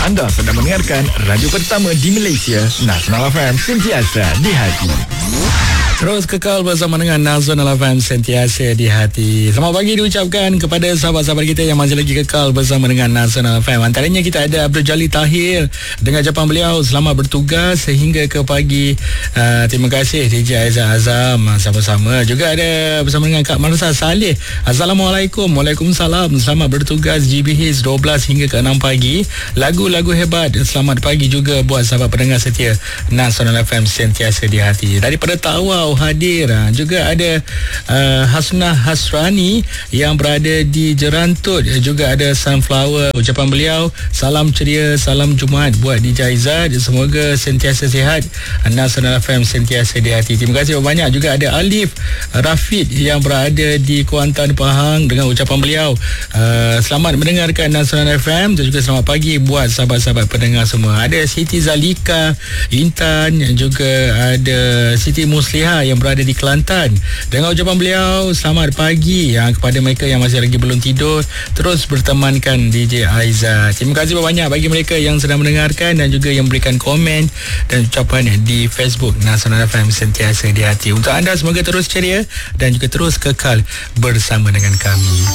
Anda sedang mendengarkan radio pertama di Malaysia, Nasional FM, sentiasa di hati. Terus kekal bersama dengan Nasional FM, sentiasa di hati. Selamat pagi diucapkan kepada sahabat-sahabat kita yang masih lagi kekal bersama dengan Nasional FM. Antaranya kita ada Abdul Jalil Tahir. Dengan ucapan beliau, selamat bertugas sehingga ke pagi. Terima kasih DJ Aizat Azam. Sama-sama. Juga ada bersama dengan Kak Marsa Saleh. Assalamualaikum. Waalaikumsalam. Selamat bertugas GBH 12 hingga ke 6 pagi. Lagu-lagu hebat. Selamat pagi juga buat sahabat pendengar setia Nasional FM, sentiasa di hati. Daripada Tawau hadir. Juga ada Hasnah Hasrani yang berada di Jerantut. Juga ada Sunflower. Ucapan beliau, salam ceria, salam Jumaat buat DJ Aizat. Semoga sentiasa sihat. Nasional FM, sentiasa di hati. Terima kasih banyak. Juga ada Alif Rafid yang berada di Kuantan, Pahang, dengan ucapan beliau, selamat mendengarkan Nasional FM dan juga selamat pagi buat sahabat-sahabat pendengar semua. Ada Siti Zalika Intan, juga ada Siti Musliha yang berada di Kelantan. Dengan ucapan beliau, selamat pagi kepada mereka yang masih lagi belum tidur, terus bertemankan DJ Aizat. Terima kasih banyak bagi mereka yang sedang mendengarkan dan juga yang memberikan komen dan ucapan di Facebook Nasional FM, sentiasa di hati. Untuk anda, semoga terus ceria dan juga terus kekal bersama dengan kami.